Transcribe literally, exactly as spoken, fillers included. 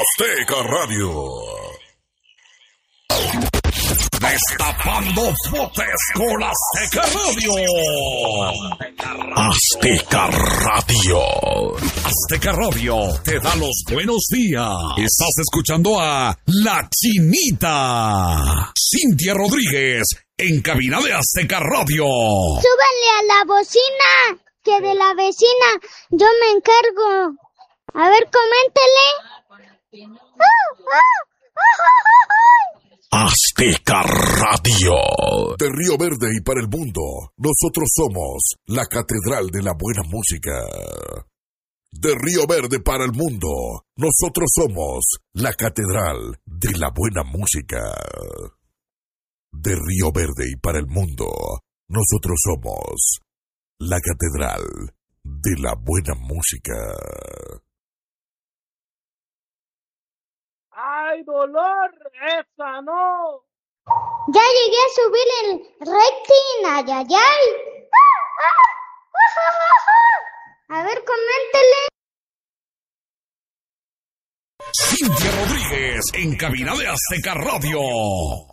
Azteca Radio. Destapando botes con Azteca Radio. Azteca Radio. Azteca Radio te da los buenos días. Estás escuchando a La Chinita. Cintia Rodríguez, en cabina de Azteca Radio. Súbanle a la bocina, que de la vecina yo me encargo. A ver, coméntele. ¡Oh, oh, oh, oh, oh! Azteca Radio. De Río Verde y para el mundo, nosotros somos la Catedral de la Buena Música. De Río Verde para el mundo, nosotros somos la Catedral de la Buena Música. De Río Verde y para el mundo, nosotros somos la Catedral de la Buena Música. ¡Ay, dolor! ¡Esa no! Ya llegué a subir el rating, ay, ay, ay. ¡Ah, ah, ah, ah, ah! A ver, coméntele. Cintia Rodríguez, en cabina de Azteca Radio.